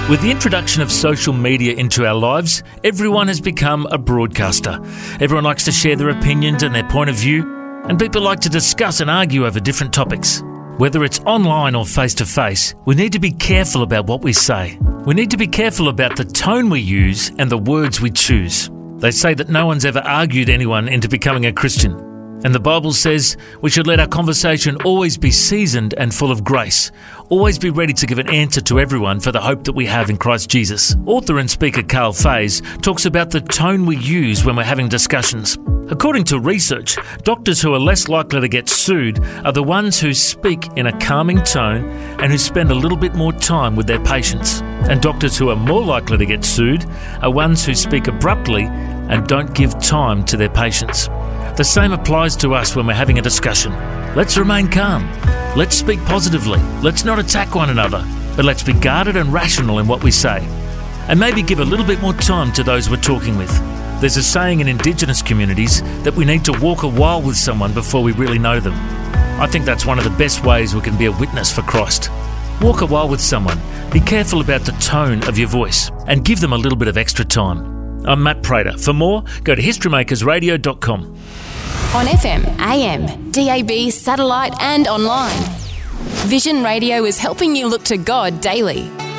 With the introduction of social media into our lives, everyone has become a broadcaster. Everyone likes to share their opinions and their point of view, and people like to discuss and argue over different topics. Whether it's online or face-to-face, we need to be careful about what we say. We need to be careful about the tone we use and the words we choose. They say that no one's ever argued anyone into becoming a Christian. And the Bible says we should let our conversation always be seasoned and full of grace. Always be ready to give an answer to everyone for the hope that we have in Christ Jesus. Author and speaker Carl Faze talks about the tone we use when we're having discussions. According to research, doctors who are less likely to get sued are the ones who speak in a calming tone and who spend a little bit more time with their patients. And doctors who are more likely to get sued are ones who speak abruptly and don't give time to their patients. The same applies to us when we're having a discussion. Let's remain calm. Let's speak positively. Let's not attack one another, but let's be guarded and rational in what we say. And maybe give a little bit more time to those we're talking with. There's a saying in Indigenous communities that we need to walk a while with someone before we really know them. I think that's one of the best ways we can be a witness for Christ. Walk a while with someone. Be careful about the tone of your voice and give them a little bit of extra time. I'm Matt Prater. For more, go to historymakersradio.com. On FM, AM, DAB, satellite and online. Vision Radio is helping you look to God daily.